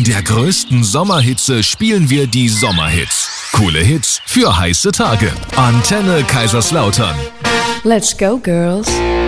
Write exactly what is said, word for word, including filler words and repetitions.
der größten Sommerhitze spielen wir die Sommerhits. Coole Hits für heiße Tage. Antenne Kaiserslautern. Let's go, girls.